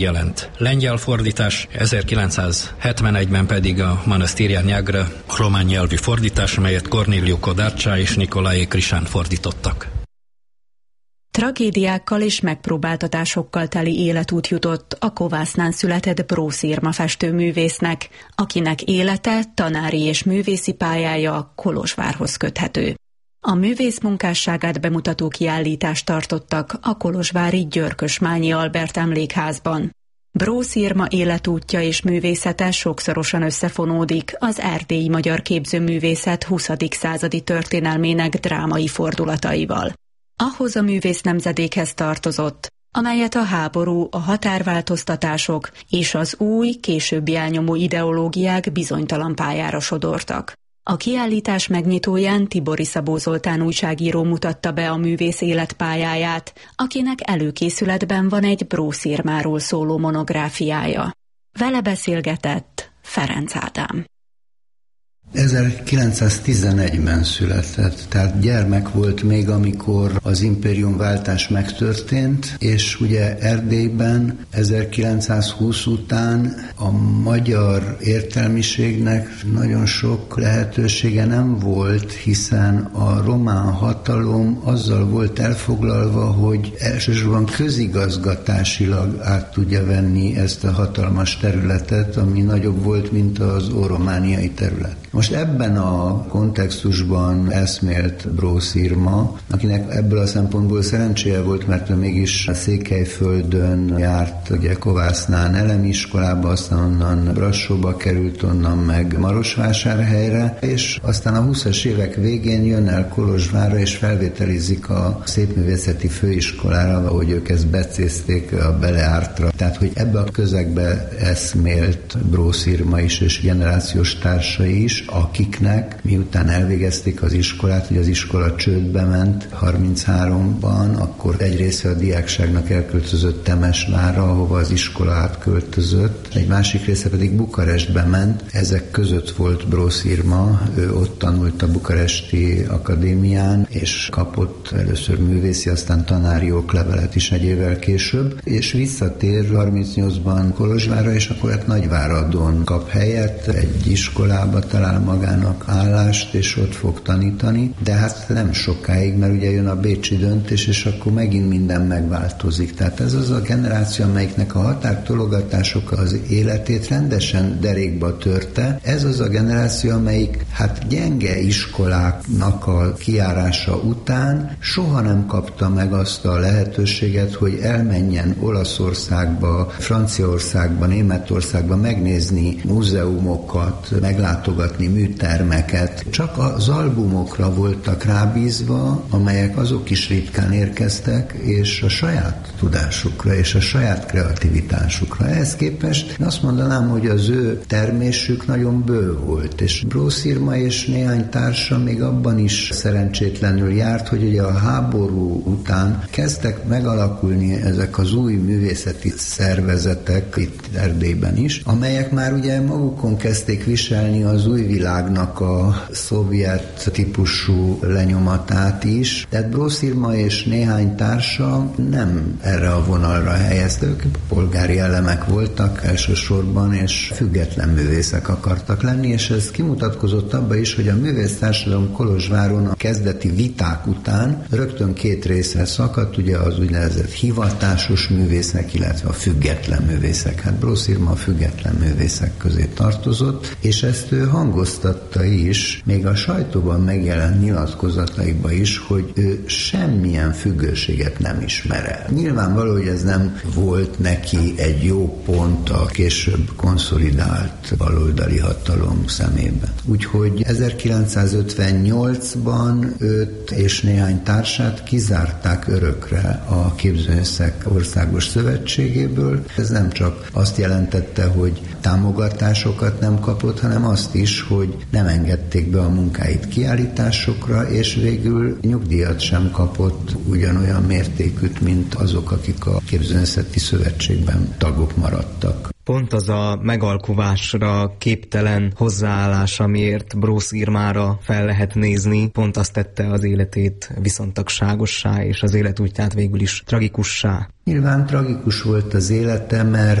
jelent lengyel fordítás, 1971-ben pedig a Monastirja Nyagra román nyelvű fordítás, melyet Corneliu Kodarcsa és Nicolae Krisán fordítottak. Tragédiákkal és megpróbáltatásokkal teli életút jutott a Kovásznán született Brósz Irma festőművésznek, akinek élete, tanári és művészi pályája Kolozsvárhoz köthető. A művész munkásságát bemutató kiállítást tartottak a kolozsvári Györkös-Mányi Albert emlékházban. Brósz Irma életútja és művészete sokszorosan összefonódik az erdélyi magyar képzőművészet 20. századi történelmének drámai fordulataival. Ahhoz a művész nemzedékhez tartozott, amelyet a háború, a határváltoztatások és az új, későbbi elnyomó ideológiák bizonytalan pályára sodortak. A kiállítás megnyitóján Tibori Szabó Zoltán újságíró mutatta be a művész életpályáját, akinek előkészületben van egy Brósz Irmáról szóló monográfiája. Vele beszélgetett Ferenc Ádám. 1911-ben született, tehát gyermek volt még, amikor az impériumváltás megtörtént, és ugye Erdélyben 1920 után a magyar értelmiségnek nagyon sok lehetősége nem volt, hiszen a román hatalom azzal volt elfoglalva, hogy elsősorban közigazgatásilag át tudja venni ezt a hatalmas területet, ami nagyobb volt, mint az óromániai terület. Most ebben a kontextusban eszmélt Brósz Irma, akinek ebből a szempontból szerencséje volt, mert ő mégis Székelyföldön járt, ugye Kovásznán elemi iskolába, aztán onnan Brassóba került, onnan meg Marosvásárhelyre, és aztán a 20-as évek végén jön el Kolozsvárra, és felvételizik a Szépművészeti Főiskolára, ahogy ők ezt becézték a Beleártra. Tehát, hogy ebbe a közegbe eszmélt Brósz Irma is, és generációs társai is, akiknek miután elvégezték az iskolát, hogy az iskola csődbe ment 33-ban, akkor egy része a diákságnak elköltözött Temesvárra, ahova az iskola átköltözött, egy másik része pedig Bukarestbe ment. Ezek között volt Brósz Irma, ő ott tanult a bukaresti akadémián, és kapott először művészi, aztán tanári oklevelet is egy évvel később, és visszatér 38-ban Kolozsvárra, és akkor hát Nagyváradon kap helyet, egy iskolába talál magának állást, és ott fog tanítani, de hát nem sokáig, mert ugye jön a bécsi döntés, és akkor megint minden megváltozik. Tehát ez az a generáció, amelyiknek a határtologatások az életét rendesen derékba törte. Ez az a generáció, amelyik hát gyenge iskoláknak a kijárása után soha nem kapta meg azt a lehetőséget, hogy elmenjen Olaszországba, Franciaországba, Németországba megnézni múzeumokat, meglátogatni műtermeket. Csak az albumokra voltak rábízva, amelyek azok is ritkán érkeztek, és a saját tudásukra és a saját kreativitásukra. Ehhez képest azt mondanám, hogy az ő termésük nagyon bő volt, és Brósz Irma és néhány társa még abban is szerencsétlenül járt, hogy ugye a háború után kezdtek megalakulni ezek az új művészeti szervezetek itt Erdélyben is, amelyek már ugye magukon kezdték viselni az új világnak a szovjet típusú lenyomatát is. Tehát Brósz Irma és néhány társa nem erre a vonalra helyezte, ők polgári elemek voltak elsősorban, és független művészek akartak lenni, és ez kimutatkozott abba is, hogy a művésztársadalom Kolozsváron a kezdeti viták után rögtön két részre szakadt, ugye az úgynevezett hivatásos művészek, illetve a független művészek. Hát Brósz Irma a független művészek közé tartozott, és ezt ő hangoztatta is, még a sajtóban megjelent nyilatkozataiban is, hogy ő semmilyen függőséget nem ismer el. Nyilvánvaló, hogy ez nem volt neki egy jó pont a később konszolidált baloldali hatalom szemében. Úgyhogy 1958-ban őt és néhány társát kizárták örökre a Képzőművészek Országos Szövetségéből. Ez nem csak azt jelentette, hogy támogatásokat nem kapott, hanem azt is, hogy nem engedték be a munkáit kiállításokra, és végül nyugdíjat sem kapott ugyanolyan mértékűt, mint azok, akik a Képzőművészeti Szövetségben tagok maradtak. pont az a megalkuvásra képtelen hozzáállás, amiért Brósz Irmára fel lehet nézni, pont azt tette az életét viszontagságossá, és az életútját végül is tragikussá. Nyilván tragikus volt az élete, mert